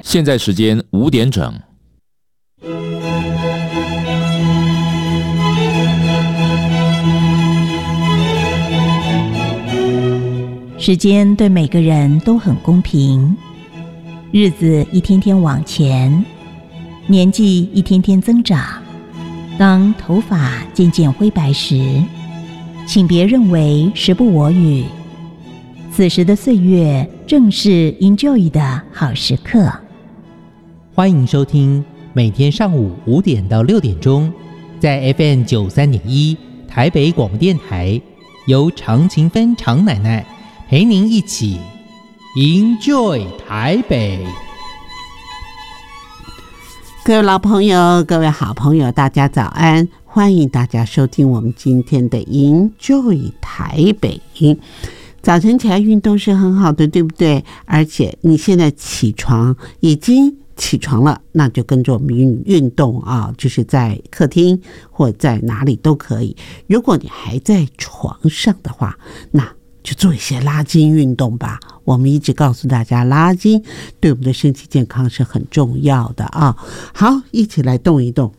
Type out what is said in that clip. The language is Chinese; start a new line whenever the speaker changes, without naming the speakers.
现在时间5点整。
时间对每个人都很公平，日子一天天往前，年纪一天天增长。当头发渐渐灰白时，请别认为时不我与，此时的岁月正是 enjoy 的好时刻。
欢迎收听每天上午5点到6点钟，在 FM 93.1台北广播电台，由常勤芬常奶奶陪您一起 enjoy 台北。
各位老朋友，各位好朋友，大家早安，欢迎大家收听我们今天的 enjoy 台北。早晨起来运动是很好的，对不对？而且你现在已经起床了，那就跟着我们运动啊，就是在客厅或在哪里都可以。如果你还在床上的话，那就做一些拉筋运动吧。我们一直告诉大家，拉筋对我们的身体健康是很重要的啊。好，一起来动一动。